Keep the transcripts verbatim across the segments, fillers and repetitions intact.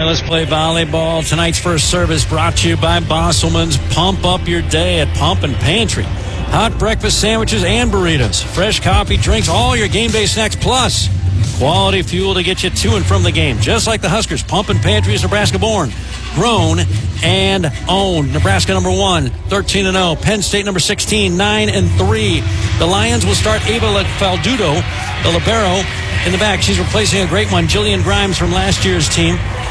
let's play volleyball. Tonight's first service brought to you by Bosselman's. Pump up your day at Pump and Pantry. Hot breakfast sandwiches and burritos. Fresh coffee, drinks, all your game day snacks, plus quality fuel to get you to and from the game. Just like the Huskers, Pump and Pantry is Nebraska born, grown, and owned. Nebraska number one, thirteen and oh. Penn State number sixteen, nine and three. The Lions will start Ava Faldudo, the libero, in the back. She's replacing a great one, Jillian Grimes, from last year's team.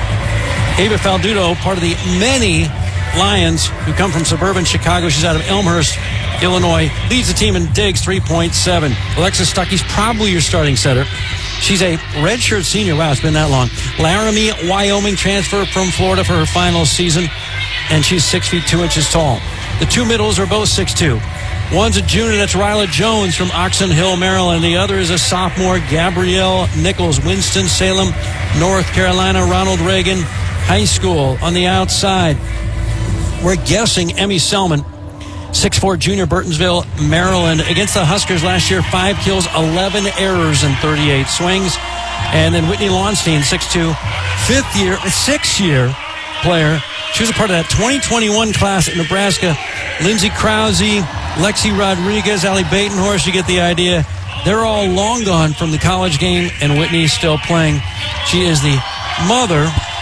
Ava Faldudo, part of the many Lions who come from suburban Chicago. She's out of Elmhurst, Illinois. Leads the team in digs, three point seven. Alexis Stuckey's probably your starting setter. She's a redshirt senior. Wow, it's been that long. Laramie, Wyoming, transferred from Florida for her final season, and she's six feet two inches tall. The two middles are both six two. One's a junior, that's Ryla Jones from Oxon Hill, Maryland. The other is a sophomore, Gabrielle Nichols, Winston-Salem, North Carolina, Ronald Reagan High School. On the outside, we're guessing Emmy Selman, six four junior, Burtonsville, Maryland. Against the Huskers last year, five kills, eleven errors, and thirty-eight swings. And then Whitney Launstein, six two, fifth year, six-year player. She was a part of that twenty twenty-one class at Nebraska. Lindsey Krause, Lexi Rodriguez, Allie Batenhorst, you get the idea. They're all long gone from the college game, and Whitney's still playing. She is the mother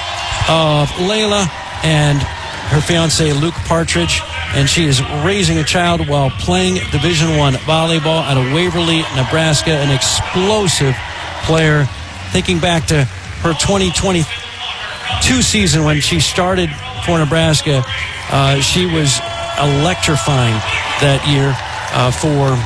of Layla and her fiance, Luke Partridge, and she is raising a child while playing Division I volleyball out of Waverly, Nebraska, an explosive player. Thinking back to her twenty twenty-two season when she started for Nebraska, uh, she was electrifying that year uh, for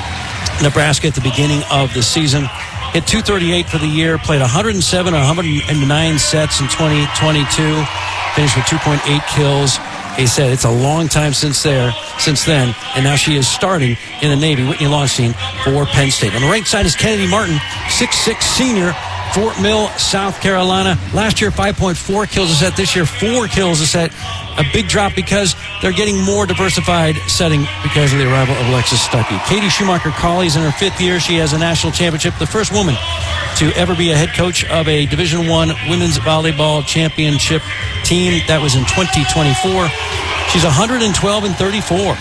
Nebraska at the beginning of the season. Hit two thirty-eight for the year, played one hundred seven or one hundred nine sets in twenty twenty-two, finished with two point eight kills. He said it's a long time since there, since then, and now she is starting in the Navy. Whitney Launstein for Penn State. On the right side is Kennedy Martin, six six senior, Fort Mill, South Carolina. Last year, five point four kills a set. This year, four kills a set. A big drop because they're getting more diversified setting because of the arrival of Alexis Stuckey. Katie Schumacher-Colley's in her fifth year. She has a national championship, the first woman to ever be a head coach of a Division I women's volleyball championship team. That was in twenty twenty-four. She's one hundred twelve and thirty-four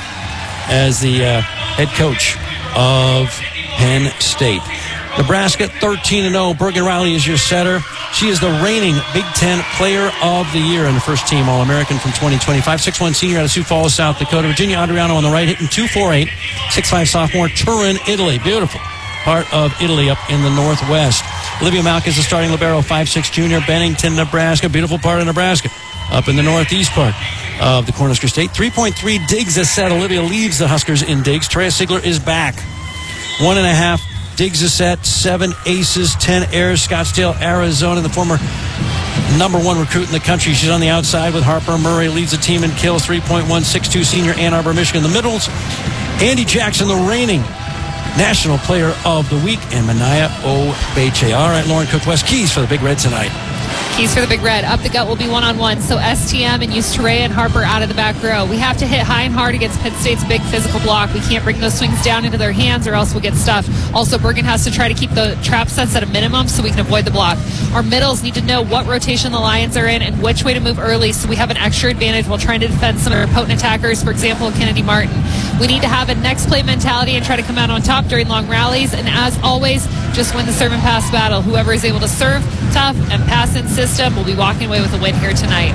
as the uh, head coach of Penn State. Nebraska thirteen and oh. Bergen Riley is your setter. She is the reigning Big Ten Player of the Year and the first team All-American from twenty twenty-five. six one senior out of Sioux Falls, South Dakota. Virginia Adriano on the right, hitting two forty-eight. six five sophomore, Turin, Italy. Beautiful part of Italy up in the northwest. Olivia Malk is the starting libero, five six junior, Bennington, Nebraska. Beautiful part of Nebraska up in the northeast part of the Cornhusker State. three point three digs a set. Olivia leaves the Huskers in digs. Treya Sigler is back. One and a half digs a set, seven aces, ten airs. Scottsdale, Arizona, the former number one recruit in the country. She's on the outside with Harper Murray, leads the team in kills, three point one six two senior, Ann Arbor, Michigan. The middles, Andy Jackson, the reigning National Player of the Week, and Manaya Obeche. All right, Lauren Cook West, keys for the Big Red tonight. Keys for the Big Red. Up the gut will be one-on-one. So S T M and use Teray and Harper out of the back row. We have to hit high and hard against Penn State's big physical block. We can't bring those swings down into their hands or else we'll get stuffed. Also, Bergen has to try to keep the trap sets at a minimum so we can avoid the block. Our middles need to know what rotation the Lions are in and which way to move early so we have an extra advantage while trying to defend some of our potent attackers, for example, Kennedy Martin. We need to have a next play mentality and try to come out on top during long rallies. And as always, just win the serve and pass battle. Whoever is able to serve tough and pass in system will be walking away with a win here tonight.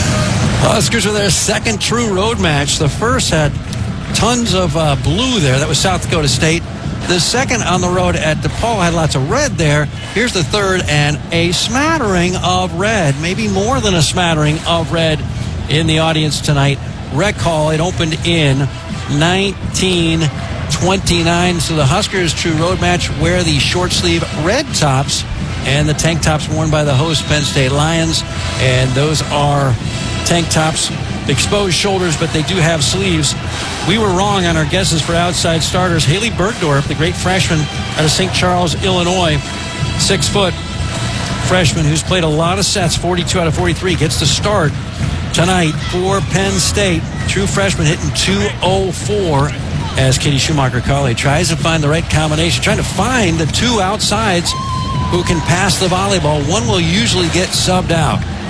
Huskers with their second true road match. The first had tons of uh, blue there. That was South Dakota State. The second on the road at DePaul had lots of red there. Here's the third and a smattering of red, maybe more than a smattering of red in the audience tonight. Rec Hall, it opened in nineteen twenty-nine. So the Huskers true road match wear the short sleeve red tops and the tank tops worn by the host Penn State Lions. And those are tank tops, exposed shoulders, but they do have sleeves. We were wrong on our guesses for outside starters. Haley Bergdorf, the great freshman out of Saint Charles, Illinois, six foot freshman who's played a lot of sets, forty-two out of forty-three, gets to start tonight for Penn State. True freshman hitting two oh four as Katie Schumacher-Colley tries to find the right combination, trying to find the two outsides who can pass the volleyball. One will usually get subbed out.